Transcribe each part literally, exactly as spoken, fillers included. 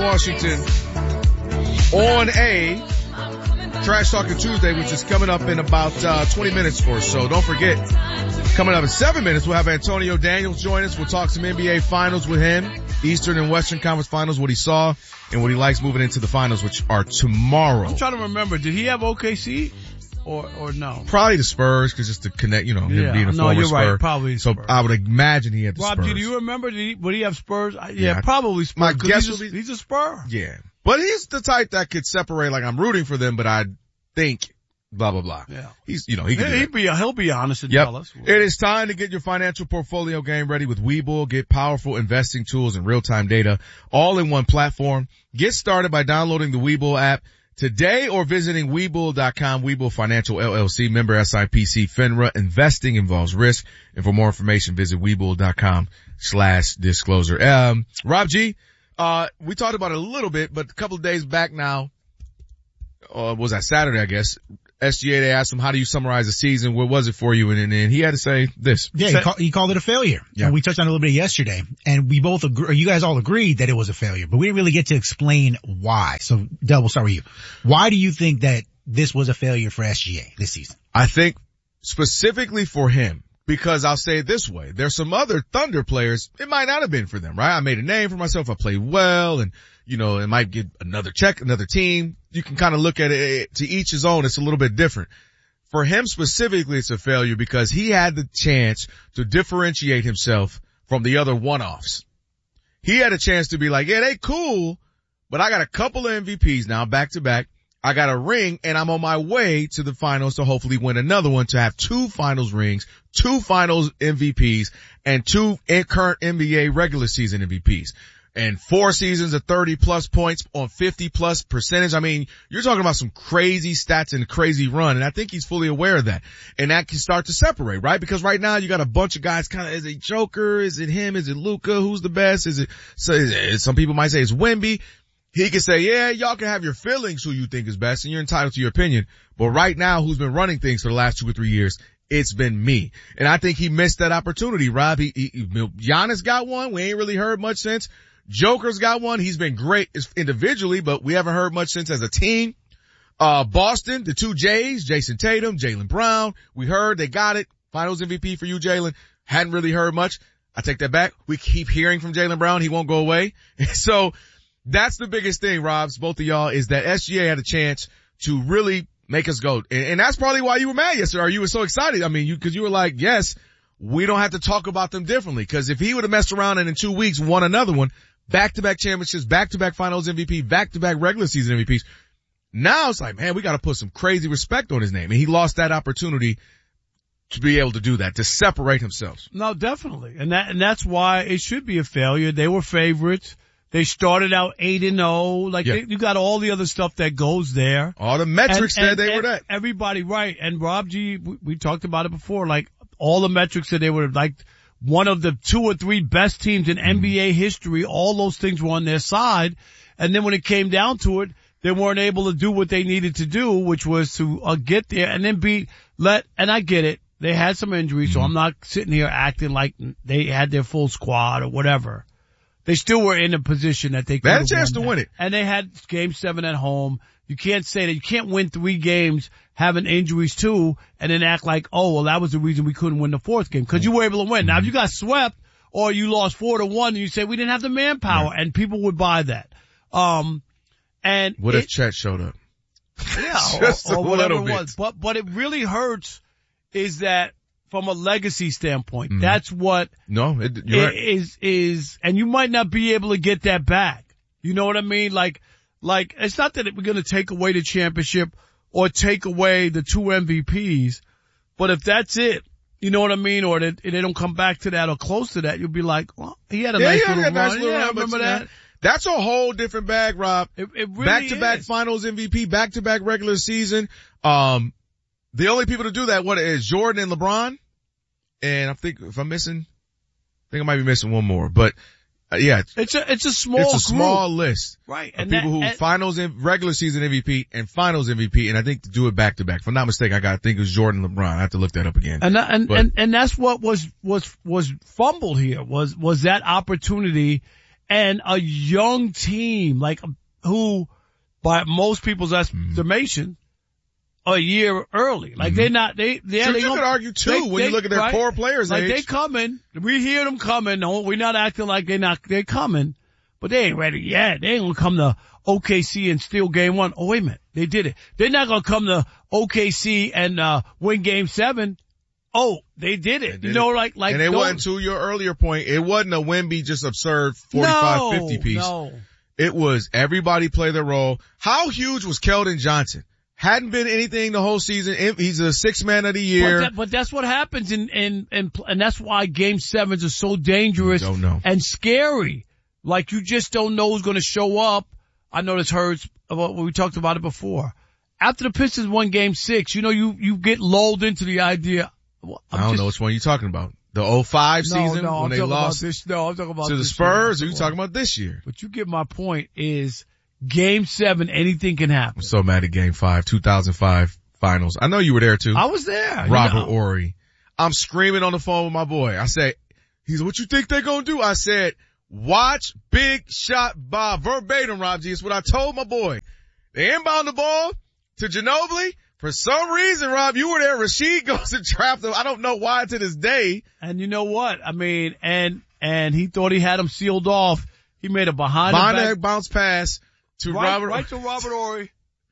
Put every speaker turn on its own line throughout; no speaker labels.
Washington on a Trash Talking Tuesday, which is coming up in about uh, twenty minutes or so. Don't forget, coming up in seven minutes, we'll have Antonio Daniels join us. We'll talk some N B A Finals with him, Eastern and Western Conference Finals, what he saw and what he likes moving into the finals, which are tomorrow.
I'm trying to remember, did he have O K C or or no?
Probably the Spurs, because just to connect, you know, him
yeah,
being a
no,
former
you're
Spur.
Right, probably
so
Spurs.
I would imagine he had the
Rob,
Spurs.
do you remember? Did he, would he have Spurs? Yeah,
Yeah,
probably Spurs.
my guess
he's,
would
a,
be-
he's a Spur.
Yeah. But he's the type that could separate, like, I'm rooting for them, but I think blah, blah, blah.
Yeah.
He's, you know, he can do
He,
that.
he'd be, he'll be honest and
Yep.
tell us.
It is time to get your financial portfolio game ready with Webull. Get powerful investing tools and real-time data all in one platform. Get started by downloading the Webull app today or visiting Webull dot com. Webull Financial L L C, member S I P C, FINRA. Investing involves risk. And for more information, visit Webull dot com slash disclosure. Um, Rob G, uh, we talked about it a little bit, but a couple of days back now, uh, was that Saturday, I guess, S G A, they asked him, how do you summarize the season? What was it for you? And then he had to say this.
Yeah, he, call, he called it a failure.
Yeah.
And we touched on it a little bit yesterday. And we both agree, or you guys all agreed that it was a failure, but we didn't really get to explain why. So, Del, we'll start with you. Why do you think that this was a failure for S G A this season?
I think specifically for him, because I'll say it this way. There's some other Thunder players, it might not have been for them, right? I made a name for myself. I played well, and, you know, it might get another check, another team. You can kind of look at it to each his own. It's a little bit different. For him specifically, it's a failure because he had the chance to differentiate himself from the other one-offs. He had a chance to be like, yeah, they cool, but I got a couple of M V Ps now back to back. I got a ring, and I'm on my way to the finals to hopefully win another one, to have two finals rings, two finals M V Ps, and two current N B A regular season M V Ps. And four seasons of thirty plus points on fifty plus percentage. I mean, you're talking about some crazy stats and a crazy run, and I think he's fully aware of that. And that can start to separate, right? Because right now you got a bunch of guys kind of, is it Joker? Is it him? Is it Luka? Who's the best? Is it, so is it, some people might say it's Wemby. He can say, yeah, y'all can have your feelings who you think is best, and you're entitled to your opinion. But right now, who's been running things for the last two or three years? It's been me. And I think he missed that opportunity, Rob. He, he, Giannis got one. We ain't really heard much since. Joker's got one. He's been great individually, but we haven't heard much since as a team. Uh, Boston, the two J's, Jason Tatum, Jaylen Brown. We heard they got it. Finals M V P for you, Jaylen. Hadn't really heard much. I take that back. We keep hearing from Jaylen Brown. He won't go away. So that's the biggest thing, Robs, both of y'all, is that S G A had a chance to really make us go. And, and that's probably why you were mad yesterday, or you were so excited. I mean, you, cause you were like, yes, we don't have to talk about them differently. Cause if he would have messed around and in two weeks won another one, back-to-back championships, back-to-back finals M V P, back-to-back regular season M V Ps. Now it's like, man, we got to put some crazy respect on his name. And he lost that opportunity to be able to do that, to separate himself.
No, definitely. And that, and that's why it should be a failure. They were favorites. They started out eight and oh. Like,
Yeah.
they, you got all the other stuff that goes there.
All the metrics
And-
said
and-
they were
and
that.
Everybody, right. And Rob G, we, we talked about it before, like, all the metrics that they were like one of the two or three best teams in N B A history. All those things were on their side. And then when it came down to it, they weren't able to do what they needed to do, which was to uh, get there and then be let, and I get it. They had some injuries, so I'm not sitting here acting like they had their full squad or whatever. They still were in a position that they could
They had a
have
chance
won
to
that.
win it.
And they had game seven at home. You can't say that you can't win three games having injuries too and then act like, oh, well, that was the reason we couldn't win the fourth game, because you were able to win. Now, if you got swept or you lost four to one and you say we didn't have the manpower,
Right.
and people would buy that. Um, and
What
it,
if Chet showed up?
yeah,
Just
or,
a
or whatever
little
it
bit.
was. But, but it really hurts is that from a legacy standpoint,
Mhm.
that's what
No, it, you're
i-
right.
is, is, and you might not be able to get that back. You know what I mean? Like, like, it's not that we're going to take away the championship or take away the two M V Ps, but if that's it, you know what I mean? Or that they don't come back to that or close to that, you'll be like, well, he had a
Yeah,
nice
yeah,
little
yeah,
run.
nice little
yeah,
run, but
remember
yeah.
that?
That's a whole different bag, Rob.
It, it really
Back-to-back
is.
finals M V P, back-to-back regular season. Um, the only people to do that, what is Jordan and LeBron? And I think if I'm missing, I think I might be missing one more, but uh, yeah,
It's a, it's a small
it's a
group.
small list
Right.
of
And
people
that,
who
and,
finals in regular season M V P and finals M V P, and I think to do it back to back. If I'm not mistaken, I got to think it was Jordan and LeBron. I have to look that up again.
And that, and,
But-
and and that's what was was was fumbled here was was that opportunity, and a young team, like, who, by most people's estimation, a year early. Like, mm-hmm. they're not, they, they're,
sure,
they
you could argue too
they,
when
they,
you look at their
right?
core players
like,
age.
they coming. We hear them coming. No, we're not acting like they're not, they're coming, but they ain't ready yet. They ain't gonna come to O K C and steal game one. Oh, wait a minute. They did it. They're not gonna come to O K C and, uh, win game seven. Oh, they did it. They did you know, like, like.
And it wasn't, to your earlier point, it wasn't a Wemby just absurd forty-five, fifty piece.
No.
It was everybody play their role. How huge was Keldon Johnson? Hadn't been anything the whole season. He's a six man of the year.
But, that, but that's what happens in, in, in, and that's why game sevens are so dangerous
don't know.
and scary. Like, you just don't know who's going to show up. I know this hurts. We talked about it before. After the Pistons won game six, you know, you, you get lulled into the idea. Well,
I don't
just,
know which one you're talking about. The oh five
no,
season
no,
when
I'm
they lost
this, no, I'm talking about
to the Spurs, or are you talking about this year?
But you get my point is game seven, anything can happen.
I'm so mad at game five, two thousand five finals. I know you were there too.
I was there.
Robert
you know.
Horry. I'm screaming on the phone with my boy. I said, he's, what you think they're going to do? I said, watch Big Shot Bob. Verbatim, Rob G. It's what I told my boy. They inbound the ball to Ginobili. For some reason, Rob, you were there. Rasheed goes and trapped him. I don't know why to this day.
And you know what? I mean, and, and he thought he had him sealed off. He made a behind,
behind
the back
the bounce pass to
right,
Robert.
Right to Robert Horry.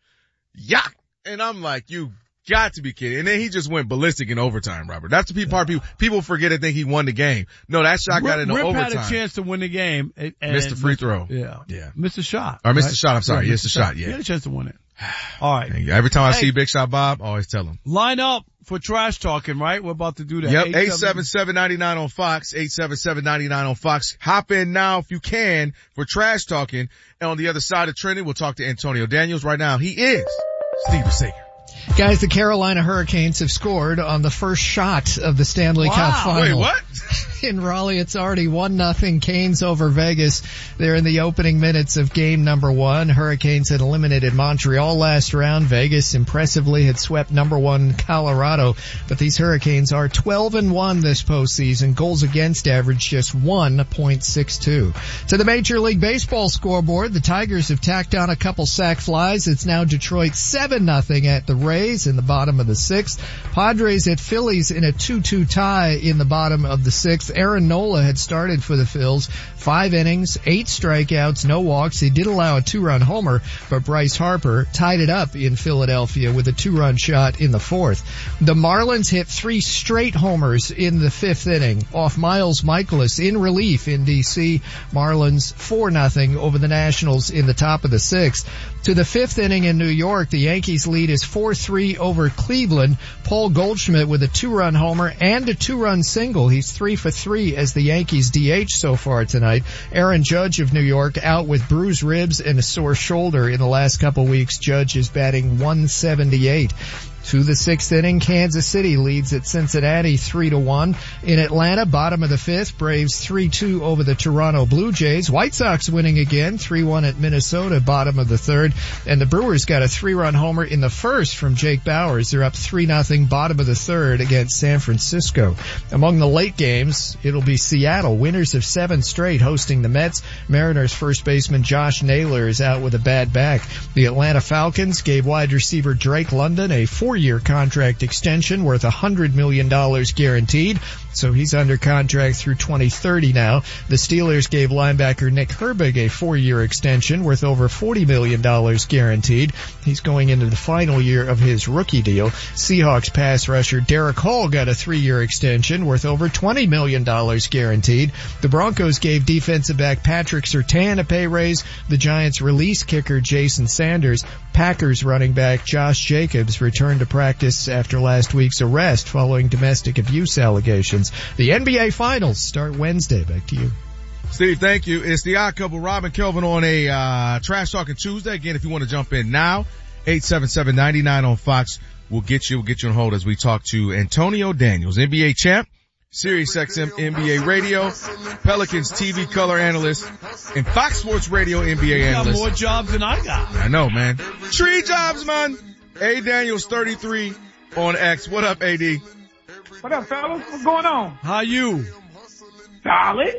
Yeah. And I'm like, you got to be kidding. And then he just went ballistic in overtime, Robert. That's the part people, people forget and think he won the game. No, that shot
Rip,
got into
Rip
overtime.
had a chance to win the game. And, and
missed the free throw.
Yeah.
Yeah.
Missed the shot.
Or missed
right?
the shot, I'm sorry.
Yeah,
yes, the shot, shot, yeah.
He had a chance to win it. All right.
Every time I
hey,
see Big Shot Bob, I always tell him.
Line up for trash talking, right? We're about to do that.
Yep, eight seven seven, nine nine on Fox, eight seven seven, nine nine on Fox. Hop in now if you can for trash talking. And on the other side of Trinity, we'll talk to Antonio Daniels. Right now, he is Steve Sager.
Guys, the Carolina Hurricanes have scored on the first shot of the Stanley
wow.
Cup final.
Wait, what?
In Raleigh, it's already one nothing Canes over Vegas. They're in the opening minutes of game number one. Hurricanes had eliminated Montreal last round. Vegas impressively had swept number one Colorado. But these Hurricanes are twelve and one this postseason. Goals against average just one point six two. To the Major League Baseball scoreboard, the Tigers have tacked on a couple sac flies. It's now Detroit seven nothing at the Rays in the bottom of the sixth. Padres at Phillies in a two two tie in the bottom of the sixth. Aaron Nola had started for the Phils. Five innings, eight strikeouts, no walks. He did allow a two-run homer, but Bryce Harper tied it up in Philadelphia with a two-run shot in the fourth. The Marlins hit three straight homers in the fifth inning off Miles Mikolas in relief in D C. Marlins four nothing over the Nationals in the top of the sixth. To the fifth inning in New York, the Yankees lead is four three over Cleveland. Paul Goldschmidt with a two-run homer and a two-run single. He's three for three as the Yankees D H so far tonight. Aaron Judge of New York out with bruised ribs and a sore shoulder in the last couple weeks. Judge is batting one seventy-eight. To the sixth inning, Kansas City leads at Cincinnati three to one. In Atlanta, bottom of the fifth, Braves three two over the Toronto Blue Jays. White Sox winning again, three one at Minnesota, bottom of the third. And the Brewers got a three-run homer in the first from Jake Bauers. They're up three nothing, bottom of the third against San Francisco. Among the late games, it'll be Seattle, winners of seven straight, hosting the Mets. Mariners first baseman Josh Naylor is out with a bad back. The Atlanta Falcons gave wide receiver Drake London a four four-year contract extension worth one hundred million dollars guaranteed. So he's under contract through twenty thirty now. The Steelers gave linebacker Nick Herbig a four-year extension worth over forty million dollars guaranteed. He's going into the final year of his rookie deal. Seahawks pass rusher Derek Hall got a three-year extension worth over twenty million dollars guaranteed. The Broncos gave defensive back Patrick Surtain a pay raise. The Giants released kicker Jason Sanders. Packers running back Josh Jacobs returned to practice after last week's arrest following domestic abuse allegations. The N B A Finals start Wednesday. Back to you.
Steve, thank you. It's the Odd Couple, Rob and Kelvin on a uh Trash Talking Tuesday. Again, if you want to jump in now, eight seven seven, nine nine on Fox. We'll get you, we'll get you on hold as we talk to Antonio Daniels, N B A champ, Sirius X M N B A Radio, Pelicans T V color analyst, and Fox Sports Radio N B A
you
analyst.
Got more jobs than I got.
I know, man. Three jobs, man. A Daniels thirty-three on X. What up, A D?
What up, fellas? What's going on?
How you?
Solid.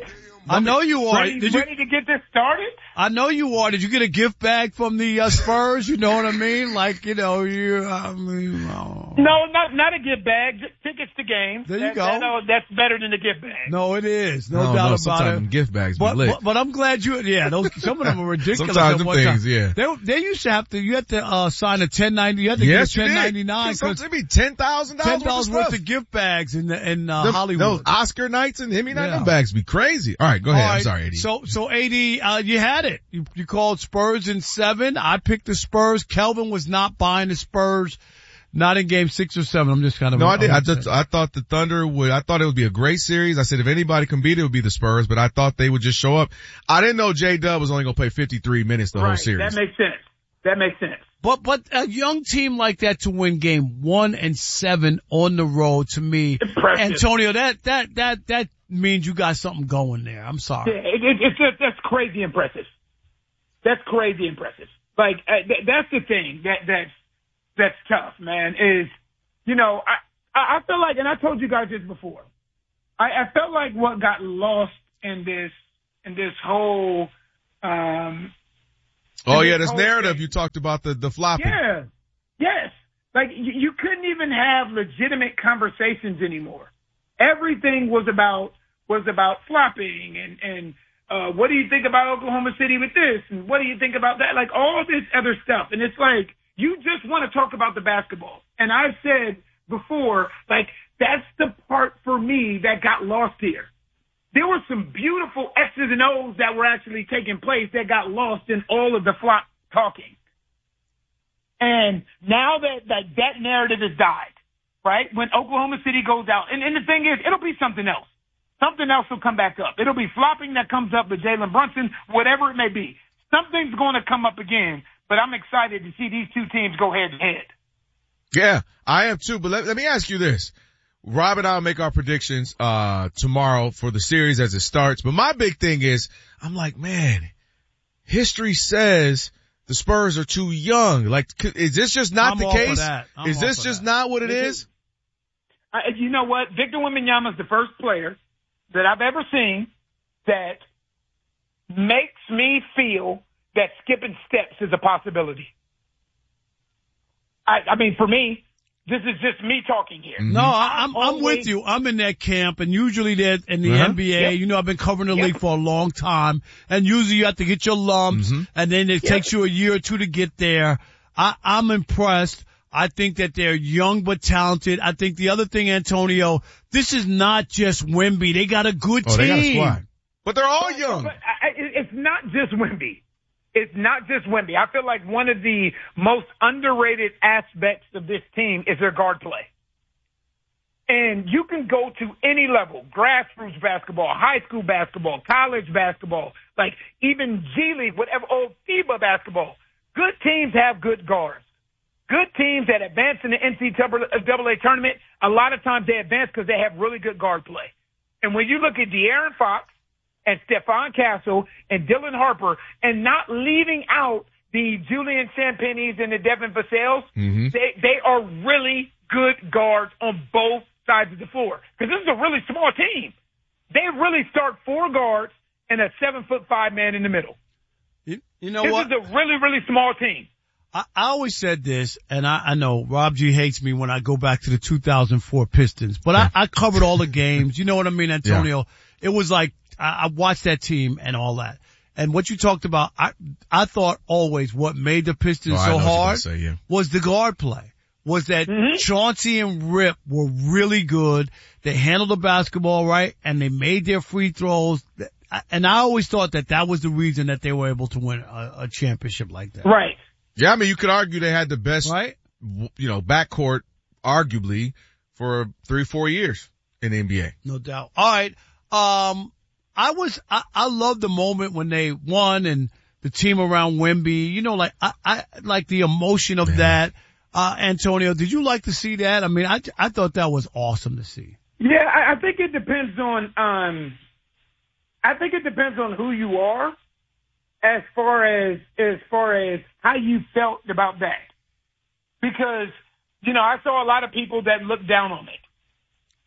I know you are.
Ready,
Did you,
ready to get this started?
I know you are. Did you get a gift bag from the uh, Spurs? You know what I mean? Like, you know, you, I mean, oh.
No, not not a gift bag. Just tickets to games.
There you
that,
go.
That, no, that's better than a gift bag.
No, it is. No
I don't
doubt
know,
about
sometimes
it.
them gift bags be
But,
lit.
but, but I'm glad you, yeah, those, some of them are ridiculous.
Sometimes
at
them
one
things,
time.
yeah.
They, they used to have to, you had to, uh, sign a ten ninety, you had to
Yes,
get a
you
ten
did.
ninety-nine
Some-
because
It'd be ten thousand
ten
dollars
dollars worth of gift bags in the, in, uh,
Them-
Hollywood.
Those Oscar nights and Emmy night,
Yeah.
them bags be crazy. All right, go
All
ahead. I'm
right,
sorry, Eddie.
So, so A D, uh, you had it. You, you called Spurs in seven. I picked the Spurs. Kelvin was not buying the Spurs. Not in game six or seven. I'm just kind of.
No, I did. I
I'm
just, I thought the Thunder would, I thought it would be a great series. I said if anybody can beat it, it would be the Spurs, but I thought they would just show up. I didn't know J-Dub was only going to play fifty-three minutes the
right.
whole series.
That makes sense. That makes sense.
But, but a young team like that to win game one and seven on the road to me,
Impressive.
Antonio, that, that, that, that means you got something going there. I'm sorry.
Yeah, it, it, it's just, that's crazy impressive. That's crazy impressive. Like, uh, th- that's the thing that, that's, that's tough, man, is, you know, I, I I feel like, and I told you guys this before, I, I felt like what got lost in this, in this whole, um,
oh
in
yeah, this
whole
narrative
thing.
you talked about, the, the flopping.
Yeah. Yes. Like you, you couldn't even have legitimate conversations anymore. Everything was about, was about flopping and, and, uh, what do you think about Oklahoma City with this? And what do you think about that? Like all this other stuff. And it's like, you just want to talk about the basketball. And I've said before, like, that's the part for me that got lost here. There were some beautiful X's and O's that were actually taking place that got lost in all of the flop talking. And now that that, that narrative has died, right? When Oklahoma City goes out, and, and the thing is, it'll be something else. Something else will come back up. It'll be flopping that comes up with Jalen Brunson, whatever it may be. Something's going to come up again, but I'm excited to see these two teams go head to head.
Yeah, I am too, but let, let me ask you this. Rob and I will make our predictions, uh, tomorrow for the series as it starts, but my big thing is, I'm like, man, history says the Spurs are too young. Like, is this just not
I'm
the
all for
case?
that. I'm
Is
all
this
for
just
that.
not what it is?
Uh, you know what? Victor Wembanyama is the first player that I've ever seen that makes me feel that skipping steps is a possibility. I, I mean, for me, this is just me talking here.
No, I, I'm, I'm
Always-
with you. I'm in that camp, and usually that in the
Uh-huh.
N B A,
Yep.
you know, I've been covering the
Yep.
league for a long time, and usually you have to get your lumps,
Mhm.
and then it
Yep.
takes you a year or two to get there. I, I'm impressed. I think that they're young but talented. I think the other thing, Antonio, this is not just Wemby. They got a good
Oh,
team.
they got a squad. But they're all
But-
young.
But I, I- it's not just Wemby. It's not just Wemby. I feel like one of the most underrated aspects of this team is their guard play. And you can go to any level, grassroots basketball, high school basketball, college basketball, like even G League, whatever, or FIBA basketball. Good teams have good guards. Good teams that advance in the N C double A tournament, a lot of times they advance because they have really good guard play. And when you look at De'Aaron Fox and Stephon Castle and Dylan Harper, and not leaving out the Julian Champagnes and the Devin Vassell's,
Mhm.
they, they are really good guards on both sides of the floor. Because this is a really small team. They really start four guards and a seven foot five man in the middle.
You, you know
This
what?
is a really, really small team.
I, I always said this, and I, I know Rob G hates me when I go back to the two thousand four Pistons, but I, I covered all the games. You know what I mean, Antonio? It was like, I, I watched that team and all that. And what you talked about, I, I thought always what made the Pistons
Oh, I
so
know what you're gonna
hard
say, yeah.
was the guard play. Was that
Mhm.
Chauncey and Rip were really good. They handled the basketball right, and they made their free throws. And I always thought that that was the reason that they were able to win a, a championship like that.
Right.
Yeah, I mean, you could argue they had the best,
Right?
w- you know, backcourt, arguably, for three, four years in the N B A.
No doubt. All right. Um, I was, I, I loved the moment when they won and the team around Wemby, you know, like, I, I, like the emotion of
Man.
that. Uh, Antonio, did you like to see that? I mean, I, I thought that was awesome to see.
Yeah, I, I think it depends on, um, I think it depends on who you are as far as, as far as how you felt about that. Because, you know, I saw a lot of people that looked down on it.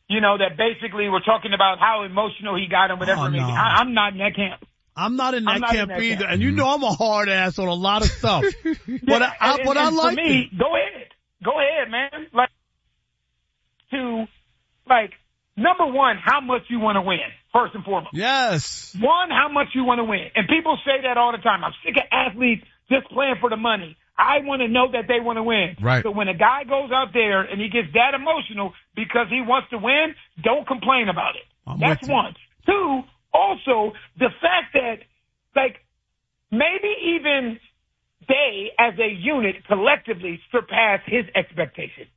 you know, that basically were talking about how emotional he got and whatever.
Oh,
it may
no.
be. I, I'm not in that camp.
I'm not in that
I'm not
camp
in that
either,
camp.
and you know I'm a hard ass on a lot of stuff. but I, I,
and,
but
and,
I
and
like
for me,
it.
go ahead, go ahead, man. Like to like number one, how much you want to win first and foremost.
Yes.
One, how much you want to win, and people say that all the time. I'm sick of athletes just playing for the money. I want to know that they want to win.
Right.
So when a guy goes out there and he gets that emotional because he wants to win, don't complain about it.
I'm
That's
with you.
one. Two, also the fact that, like, maybe even they as a unit collectively surpass his expectation.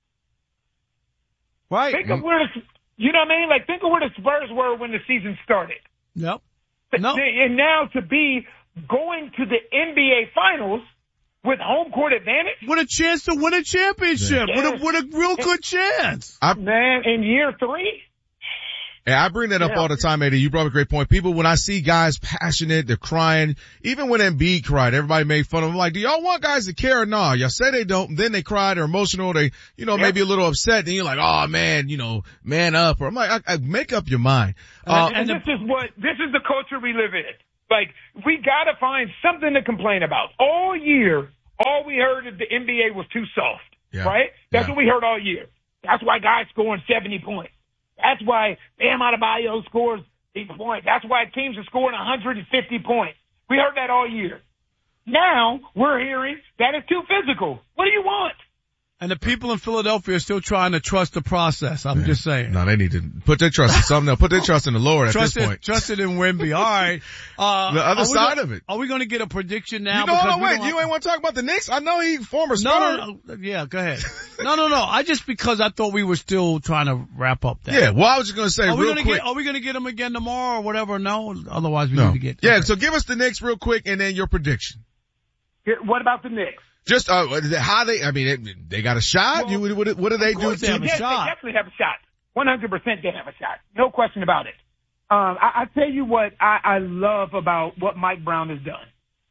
Right.
Think of where the, you know what I mean? Like, think of where the Spurs were when the season started.
Yep. No.
And now to be going to the N B A Finals with home court advantage,
With a chance to win a championship.
Yeah.
With a with a real good chance.
man, in year three.
And I bring that up
Yeah.
all the time, Eddie. You brought up a great point. People, when I see guys passionate, they're crying. Even when Embiid cried, everybody made fun of him. Like, do y'all want guys to care or not? Y'all say they don't, then they cry, they're emotional, they, you know,
Yep.
maybe a little upset. Then you're like, oh man, you know, man up. Or I'm like, I, I make up your mind. Uh,
And this is what, this is the culture we live in. Like, we gotta find something to complain about. All year, all we heard is the N B A was too soft.
Yeah.
Right? That's
Yeah.
what we heard all year. That's why guys scoring seventy points. That's why Bam Adebayo scores eight points. That's why teams are scoring one hundred fifty points. We heard that all year. Now, we're hearing that it's too physical. What do you want?
And the people in Philadelphia are still trying to trust the process. I'm just saying.
no, they need to put their trust in something else. Put their trust in the Lord at
Trust
this
it,
point.
trust it in Wemby. All right. Uh,
The other
are we
side
gonna-
of it.
Are we going to get a prediction now?
You know,
Because
no,
we
wait,
don't
you
have-
ain't want to talk about the Knicks? I know he former
No,
star.
no, no. Yeah, go ahead. No, no, no. I just because I thought we were still trying to wrap up that.
Yeah, well, I was just going to say
Are we
real
gonna
quick.
get? Are we gonna get them again tomorrow or whatever? No. Otherwise, we
no.
need to get.
Yeah,
okay.
so give us the Knicks real quick and then your prediction.
What about the Knicks?
Just, uh, how they, I mean, they, they got a shot?
Well,
you, what, what do they
Of
do
course
they
to
have a
yes,
shot.
They definitely have a shot. one hundred percent they have a shot. No question about it. Um, I, I tell you what I, I love about what Mike Brown has done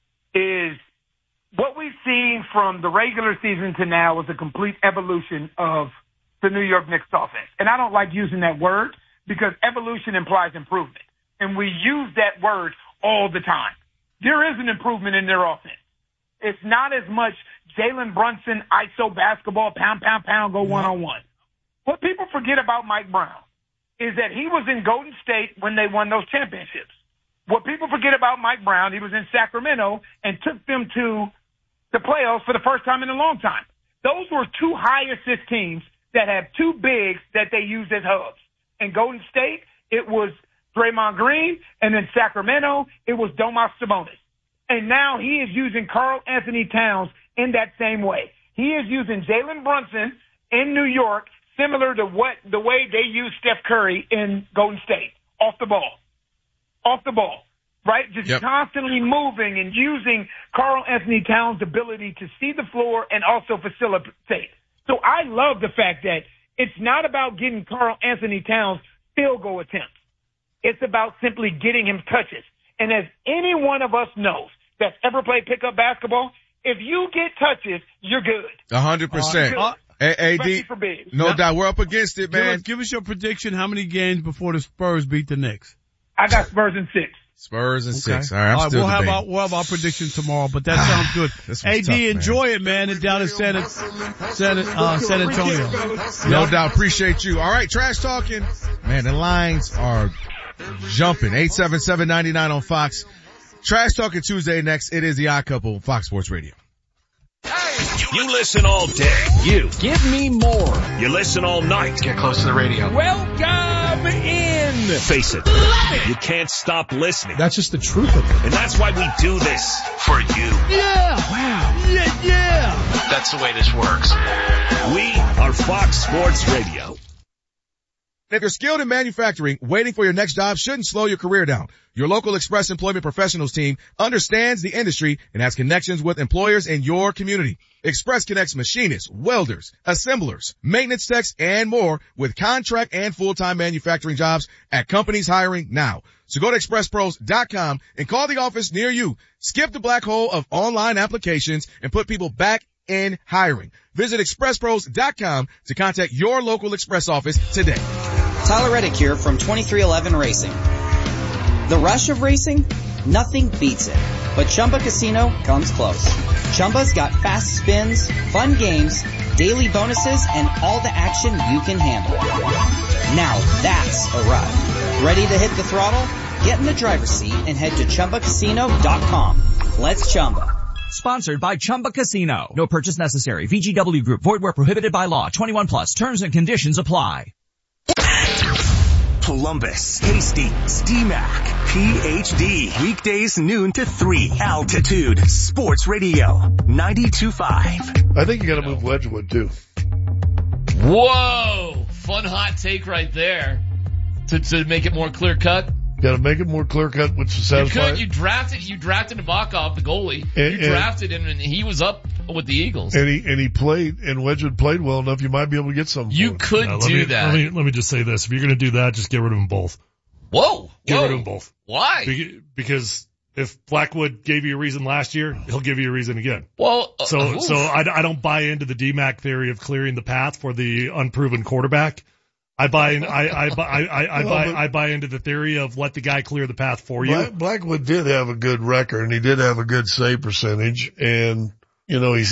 is what we've seen from the regular season to now is a complete evolution of the New York Knicks offense. And I don't like using that word because evolution implies improvement. And we use that word all the time. There is an improvement in their offense. It's not as much Jalen Brunson, I S O basketball, pound, pound, pound, go one-on-one. What people forget about Mike Brown is that he was in Golden State when they won those championships. What people forget about Mike Brown, he was in Sacramento and took them to the playoffs for the first time in a long time. Those were two high-assist teams that had two bigs that they used as hubs. In Golden State, it was Draymond Green, and in Sacramento, it was Domas Sabonis. And now he is using Karl Anthony Towns in that same way. He is using Jalen Brunson in New York, similar to what the way they use Steph Curry in Golden State, off the ball, off the ball, right? Just
Yep.
constantly moving and using Karl Anthony Towns' ability to see the floor and also facilitate. So I love the fact that it's not about getting Karl Anthony Towns field goal attempts. It's about simply getting him touches. And as any one of us knows that's ever played pickup basketball, if you get touches, you're good.
A hundred percent.
Uh,
A D,
Especially for bigs.
no
Yeah.
doubt. We're up against it,
Give
man.
us, give us your prediction. How many games before the Spurs beat the Knicks?
I got Spurs in six.
Spurs and
Okay.
six. All right, I'm
All right,
still
we'll have
debating.
our we'll have our prediction tomorrow, but that sounds good.
This was
A D,
tough, man.
enjoy it, man, and down in San San uh, San Antonio.
No doubt. Appreciate you. All right, trash talking. Man, the lines are jumping. eight seven seven, nine nine on Fox. Trash talking Tuesday next. It is the Odd Couple, Fox Sports Radio.
You listen all day. You.
Give me more.
You listen all night.
Get close to the radio.
Welcome in. Face it. You can't stop listening.
That's just the truth of it.
And that's why we do this for you.
Yeah. Wow. Yeah, yeah.
That's the way this works.
We are Fox Sports Radio.
If you're skilled in manufacturing, waiting for your next job shouldn't slow your career down. Your local Express Employment Professionals team understands the industry and has connections with employers in your community. Express connects machinists, welders, assemblers, maintenance techs, and more with contract and full-time manufacturing jobs at companies hiring now. So go to express pros dot com and call the office near you. Skip the black hole of online applications and put people back in hiring. Visit express pros dot com to contact your local Express office today.
Tyler Reddick here from twenty-three eleven Racing. The rush of racing? Nothing beats it. But Chumba Casino comes close. Chumba's got fast spins, fun games, daily bonuses, and all the action you can handle. Now that's a ride. Ready to hit the throttle? Get in the driver's seat and head to Chumba Casino dot com. Let's Chumba.
Sponsored by Chumba Casino. No purchase necessary. V G W Group. Void where prohibited by law. twenty-one plus. Terms and conditions apply.
Columbus, Hastings, D MAC, P H D. Weekdays noon to three. Altitude Sports Radio ninety-two point five.
I think you got to move Wedgwood too.
Whoa, fun hot take right there. To to make it more clear cut.
Got to make it more clear cut, which is satisfying.
You could, you drafted, you drafted Nabokov, the goalie.
And,
you drafted him, and he was up with the Eagles.
And he and he played, and Wedgwood played well enough. You might be able to get something.
You could
no,
do
me,
that.
Let me let me just say this: if you're going to do that, just get rid of them both.
Whoa,
get
whoa.
rid of them both.
Why?
Because if Blackwood gave you a reason last year, he'll give you a reason again.
Well, uh,
so
oof.
so I, I don't buy into the D MAC theory of clearing the path for the unproven quarterback. I buy in, I, I, I, I, I buy, I buy into the theory of let the guy clear the path for you.
Black, Blackwood did have a good record and he did have a good save percentage, and, you know, he's,